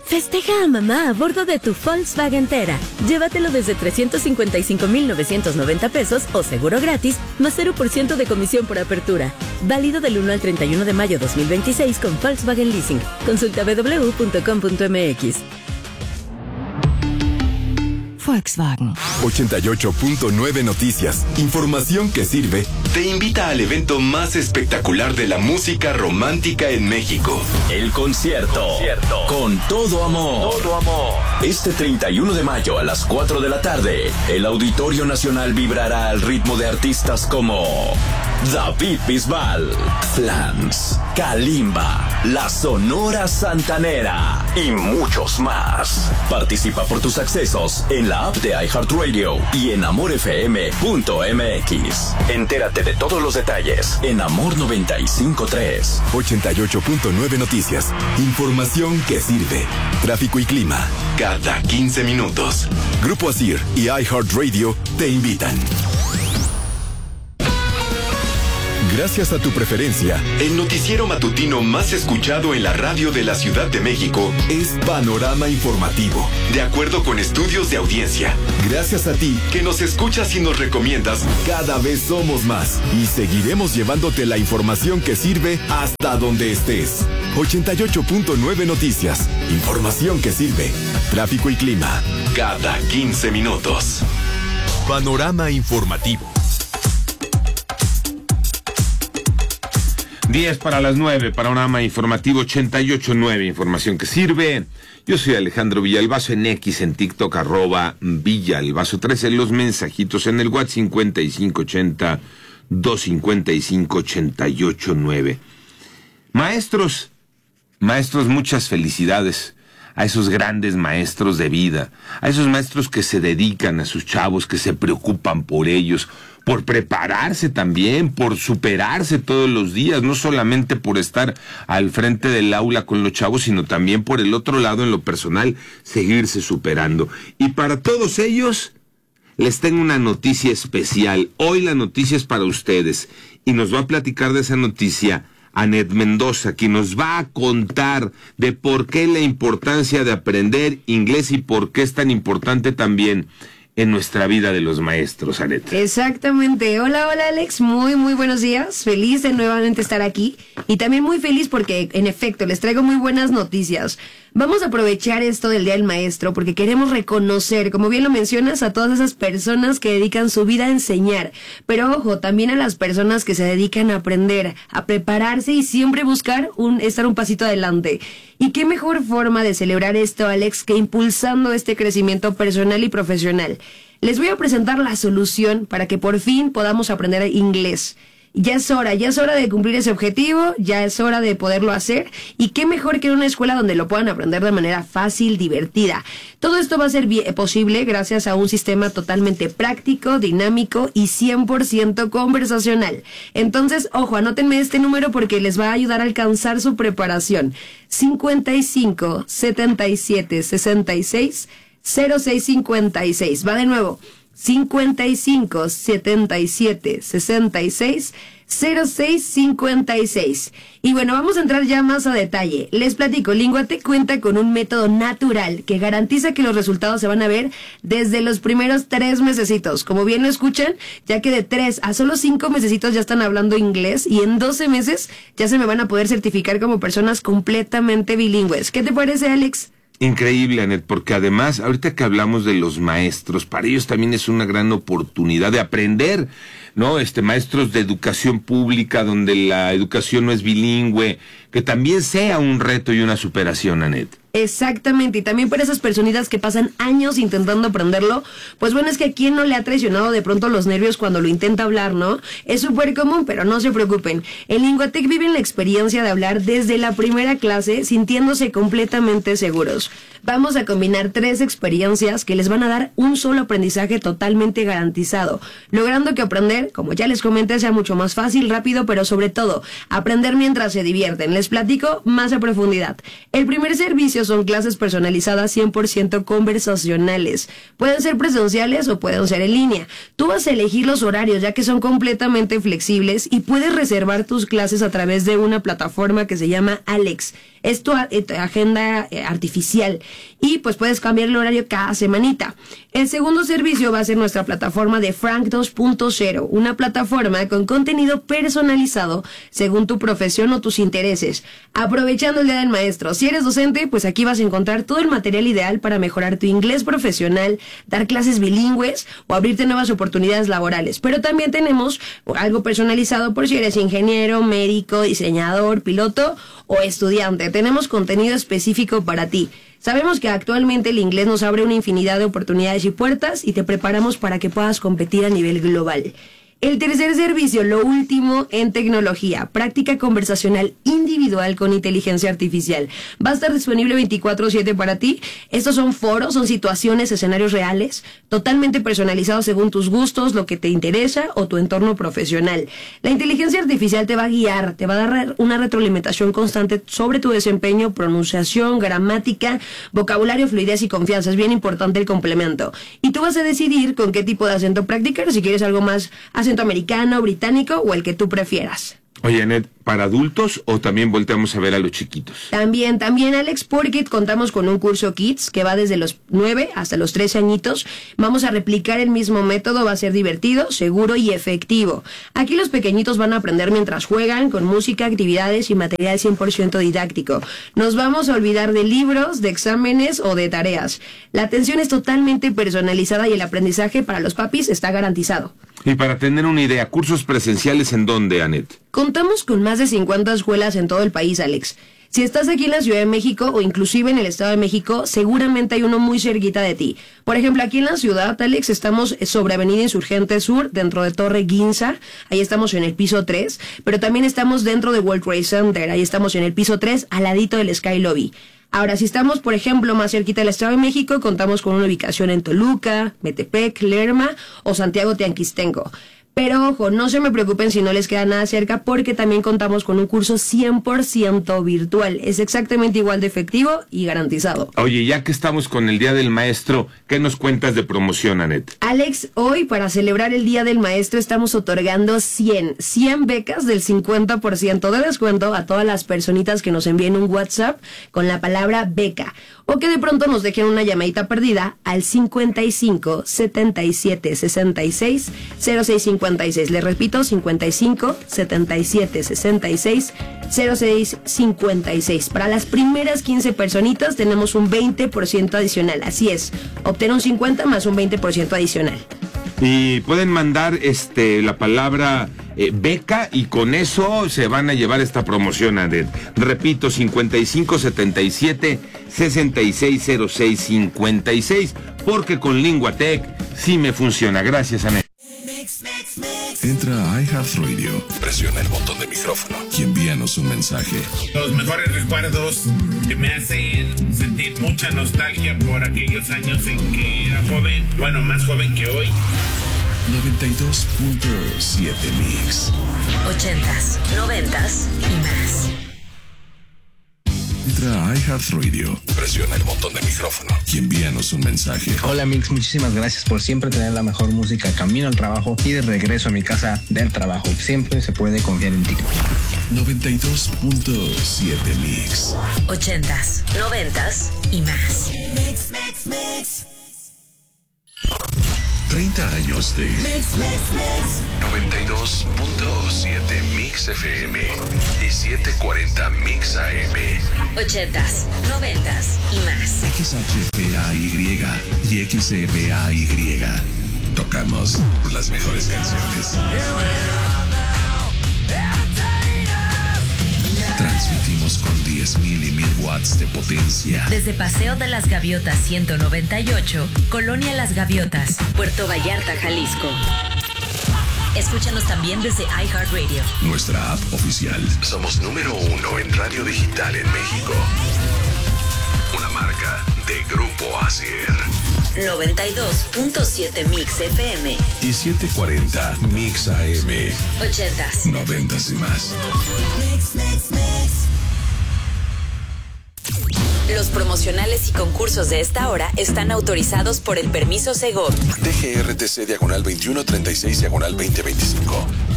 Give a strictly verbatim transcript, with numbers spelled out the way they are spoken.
Festeja a mamá a bordo de tu Volkswagen Tera. Llévatelo desde trescientos cincuenta y cinco mil novecientos noventa pesos o seguro gratis, más cero por ciento de comisión por apertura. Válido del uno al treinta y uno de mayo dos mil veintiséis con Volkswagen Leasing. Consulta doble u doble u doble u punto com punto m x. Volkswagen. ochenta y ocho punto nueve Noticias. Información que sirve. Te invita al evento más espectacular de la música romántica en México. El concierto. concierto. Con todo amor. Todo amor. Este treinta y uno de mayo a las cuatro de la tarde, el Auditorio Nacional vibrará al ritmo de artistas como David Bisbal, Flans, Kalimba, La Sonora Santanera y muchos más. Participa por tus accesos en la app de iHeartRadio y en amor f m punto m x. Entérate de todos los detalles en Amor noventa y cinco punto tres. ochenta y ocho punto nueve Noticias. Información que sirve. Tráfico y clima. Cada quince minutos. Grupo Asir y iHeartRadio te invitan. Gracias a tu preferencia, el noticiero matutino más escuchado en la radio de la Ciudad de México es Panorama Informativo, de acuerdo con estudios de audiencia. Gracias a ti, que nos escuchas y nos recomiendas, cada vez somos más y seguiremos llevándote la información que sirve hasta donde estés. ochenta y ocho punto nueve Noticias. Información que sirve. Tráfico y clima. Cada quince minutos. Panorama Informativo. diez para las nueve, panorama informativo ochenta y ocho punto nueve, información que sirve. Yo soy Alejandro Villalbazo, en X, en TikTok, arroba Villalbazo trece, los mensajitos en el WhatsApp cincuenta y cinco ochenta, doscientos cincuenta y cinco, ochenta y ocho nueve. Maestros, maestros, muchas felicidades a esos grandes maestros de vida, a esos maestros que se dedican a sus chavos, que se preocupan por ellos, por prepararse también, por superarse todos los días, no solamente por estar al frente del aula con los chavos, sino también por el otro lado, en lo personal, seguirse superando. Y para todos ellos, les tengo una noticia especial. Hoy la noticia es para ustedes, y nos va a platicar de esa noticia Anet Mendoza, quien nos va a contar de por qué la importancia de aprender inglés y por qué es tan importante también en nuestra vida de los maestros, Anet. Exactamente. Hola, hola, Alex. Muy, muy buenos días. Feliz de nuevamente estar aquí. Y también muy feliz porque, en efecto, les traigo muy buenas noticias. Vamos a aprovechar esto del Día del Maestro porque queremos reconocer, como bien lo mencionas, a todas esas personas que dedican su vida a enseñar. Pero ojo, también a las personas que se dedican a aprender, a prepararse y siempre buscar un, estar un pasito adelante. Y qué mejor forma de celebrar esto, Alex, que impulsando este crecimiento personal y profesional. Les voy a presentar la solución para que por fin podamos aprender inglés. Ya es hora, ya es hora de cumplir ese objetivo, ya es hora de poderlo hacer, y qué mejor que en una escuela donde lo puedan aprender de manera fácil, divertida. Todo esto va a ser bien, posible gracias a un sistema totalmente práctico, dinámico y cien por ciento conversacional. Entonces, ojo, anótenme este número porque les va a ayudar a alcanzar su preparación. cincuenta y cinco, setenta y siete, sesenta y seis, cero seis cincuenta y seis. Va de nuevo. cincuenta y cinco, setenta y siete, sesenta y seis, cero seis cincuenta y seis. Y bueno, vamos a entrar ya más a detalle. Les platico, Linguatec cuenta con un método natural que garantiza que los resultados se van a ver desde los primeros tres mesecitos. Como bien lo escuchan, ya que de tres a solo cinco mesecitos ya están hablando inglés y en doce meses ya se me van a poder certificar como personas completamente bilingües. ¿Qué te parece, Alex? Increíble, Anet, porque además, ahorita que hablamos de los maestros, para ellos también es una gran oportunidad de aprender, ¿no? Este, maestros de educación pública, donde la educación no es bilingüe, que también sea un reto y una superación, Anet. Exactamente, y también para esas personitas que pasan años intentando aprenderlo, pues bueno, es que a quién no le ha traicionado de pronto los nervios cuando lo intenta hablar, ¿no? Es súper común, pero no se preocupen. En Linguatec viven la experiencia de hablar desde la primera clase, sintiéndose completamente seguros. Vamos a combinar tres experiencias que les van a dar un solo aprendizaje totalmente garantizado, logrando que aprender, como ya les comenté, sea mucho más fácil, rápido, pero sobre todo, aprender mientras se divierten. Les platico más a profundidad. El primer servicio son clases personalizadas cien por ciento conversacionales. Pueden ser presenciales o pueden ser en línea. Tú vas a elegir los horarios, ya que son completamente flexibles, y puedes reservar tus clases a través de una plataforma que se llama Alex. Es tu, a, tu agenda eh, artificial y pues puedes cambiar el horario cada semanita. El segundo servicio va a ser nuestra plataforma de Frank dos punto cero, una plataforma con contenido personalizado según tu profesión o tus intereses. Aprovechando el Día del Maestro, si eres docente, pues aquí vas a encontrar todo el material ideal para mejorar tu inglés profesional, dar clases bilingües o abrirte nuevas oportunidades laborales. Pero también tenemos algo personalizado por si eres ingeniero, médico, diseñador, piloto o estudiante. Tenemos contenido específico para ti. Sabemos que actualmente el inglés nos abre una infinidad de oportunidades y puertas y te preparamos para que puedas competir a nivel global. El tercer servicio, lo último en tecnología, práctica conversacional individual con inteligencia artificial. Va a estar disponible veinticuatro siete para ti. Estos son foros, son situaciones, escenarios reales, totalmente personalizados según tus gustos, lo que te interesa o tu entorno profesional. La inteligencia artificial te va a guiar, te va a dar una retroalimentación constante sobre tu desempeño, pronunciación, gramática, vocabulario, fluidez y confianza. Es bien importante el complemento. Y tú vas a decidir con qué tipo de acento practicar, si quieres algo más acento americano, británico o el que tú prefieras. Oye, Anet, ¿para adultos o también volteamos a ver a los chiquitos? También, también, Alex, porque contamos con un curso Kids que va desde los nueve hasta los trece añitos. Vamos a replicar el mismo método, va a ser divertido, seguro y efectivo. Aquí los pequeñitos van a aprender mientras juegan, con música, actividades y material cien por ciento didáctico. Nos vamos a olvidar de libros, de exámenes o de tareas. La atención es totalmente personalizada y el aprendizaje para los papis está garantizado. Y para tener una idea, ¿cursos presenciales en dónde, Anet? Contamos con más de cincuenta escuelas en todo el país, Alex. Si estás aquí en la Ciudad de México o inclusive en el Estado de México, seguramente hay uno muy cerquita de ti. Por ejemplo, aquí en la ciudad, Alex, estamos sobre Avenida Insurgente Sur, dentro de Torre Ginza. Ahí estamos en el piso tres, pero también estamos dentro de World Trade Center. Ahí estamos en el piso tres, al ladito del Sky Lobby. Ahora, si estamos, por ejemplo, más cerquita del Estado de México, contamos con una ubicación en Toluca, Metepec, Lerma o Santiago Tianquistenco. Pero ojo, no se me preocupen si no les queda nada cerca, porque también contamos con un curso cien por ciento virtual. Es exactamente igual de efectivo y garantizado. Oye, ya que estamos con el Día del Maestro, ¿qué nos cuentas de promoción, Anet? Alex, hoy para celebrar el Día del Maestro estamos otorgando cien, cien becas del cincuenta por ciento de descuento a todas las personitas que nos envíen un WhatsApp con la palabra beca. O que de pronto nos dejen una llamadita perdida al cincuenta y cinco, setenta y siete, sesenta y seis, cero seis cincuenta y seis. Les repito, cincuenta y cinco, setenta y siete, sesenta y seis, cero seis cincuenta y seis. Para las primeras quince personitas tenemos un veinte por ciento adicional. Así es, obtén un cincuenta más un veinte por ciento adicional. Y pueden mandar este la palabra eh, beca y con eso se van a llevar esta promoción, Anet. Repito, cincuenta y cinco, setenta y siete, sesenta y seis, cero seis cincuenta y seis, porque con Linguatec sí me funciona. Gracias, Anet. Entra a iHeartRadio, presiona el botón de micrófono y envíanos un mensaje. Los mejores recuerdos que me hacen sentir mucha nostalgia por aquellos años en que era joven, bueno, más joven que hoy. noventa y dos punto siete Mix. Ochentas, noventas y más. Entra a iHeartRadio, presiona el botón de micrófono y envíanos un mensaje. Hola Mix, muchísimas gracias por siempre tener la mejor música camino al trabajo y de regreso a mi casa del trabajo. Siempre se puede confiar en ti. noventa y dos punto siete Mix. Ochentas, noventas y más. Mix, mix, mix. treinta años de noventa y dos punto siete Mix F M y setecientos cuarenta Mix A M. Ochentas, noventas y más. X H P A Y y X E B A Y. Tocamos las mejores canciones. Transmitimos con diez mil y mil watts de potencia. Desde Paseo de las Gaviotas ciento noventa y ocho, Colonia Las Gaviotas, Puerto Vallarta, Jalisco. Escúchanos también desde iHeartRadio. Nuestra app oficial. Somos número uno en radio digital en México. Una marca de Grupo Asier. noventa y dos punto siete Mix F M y setecientos cuarenta Mix A M. Ochentas, noventas y más. Mix, mix, mix. Los promocionales y concursos de esta hora están autorizados por el permiso Segov. D G R T C diagonal veintiuno treinta y seis diagonal veinte veinticinco.